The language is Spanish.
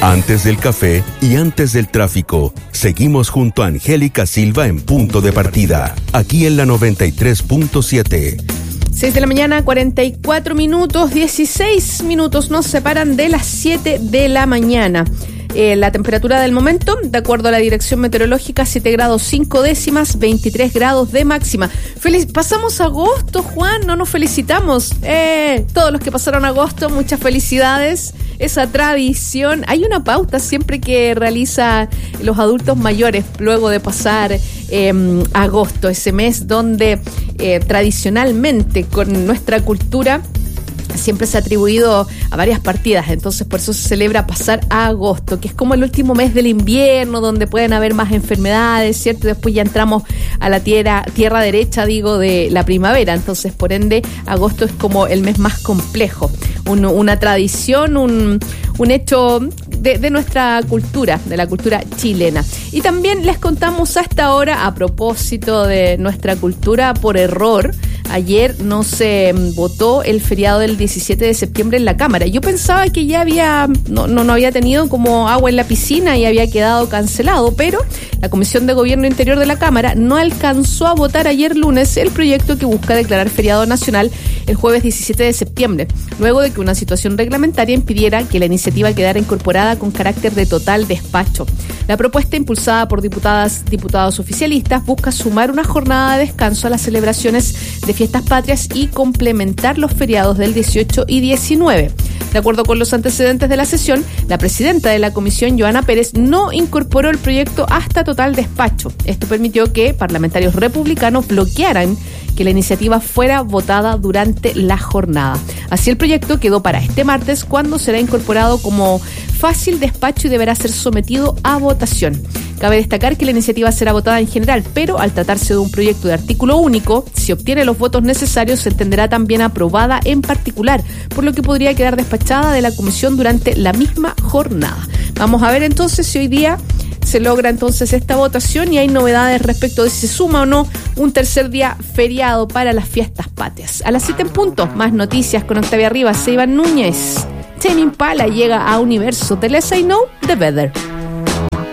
Antes del café y antes del tráfico, seguimos junto a Angélica Silva en Punto de Partida, aquí en la 93.7. 6 de la mañana, 44 minutos, 16 minutos nos separan de las 7 de la mañana. La temperatura del momento, de acuerdo a la dirección meteorológica, 7 grados 5 décimas, 23 grados de máxima. Pasamos agosto, Juan, no nos felicitamos. Todos los que pasaron agosto, muchas felicidades. Esa tradición, hay una pauta siempre que realizan los adultos mayores luego de pasar agosto, ese mes donde tradicionalmente con nuestra cultura siempre se ha atribuido a varias partidas, entonces por eso se celebra pasar a agosto, que es como el último mes del invierno, donde pueden haber más enfermedades, ¿cierto? Y después ya entramos a la tierra derecha, de la primavera, entonces por ende agosto es como el mes más complejo, una tradición, un hecho de nuestra cultura, de la cultura chilena. Y también les contamos a esta hora, a propósito de nuestra cultura, por error, ayer no se votó el feriado del 17 de septiembre en la Cámara. Yo pensaba que ya no había tenido como agua en la piscina y había quedado cancelado, pero la Comisión de Gobierno Interior de la Cámara no alcanzó a votar ayer lunes el proyecto que busca declarar feriado nacional el jueves 17 de septiembre, luego de que una situación reglamentaria impidiera que la iniciativa quedara incorporada con carácter de total despacho. La propuesta, impulsada por diputados oficialistas, busca sumar una jornada de descanso a las celebraciones de fiestas patrias y complementar los feriados del 18 y 19. De acuerdo con los antecedentes de la sesión, la presidenta de la comisión, Joana Pérez, no incorporó el proyecto hasta total despacho. Esto permitió que parlamentarios republicanos bloquearan que la iniciativa fuera votada durante la jornada. Así el proyecto quedó para este martes, cuando será incorporado como fácil despacho y deberá ser sometido a votación. Cabe destacar que la iniciativa será votada en general, pero al tratarse de un proyecto de artículo único, si obtiene los votos necesarios, se entenderá también aprobada en particular, por lo que podría quedar despachada de la comisión durante la misma jornada. Vamos a ver entonces si hoy día se logra entonces esta votación y hay novedades respecto de si se suma o no un tercer día feriado para las fiestas patrias. A las 7 en punto, más noticias con Octavia Rivas, Iván Núñez. Tame Impala llega a Universo. The Less I Know, The Better.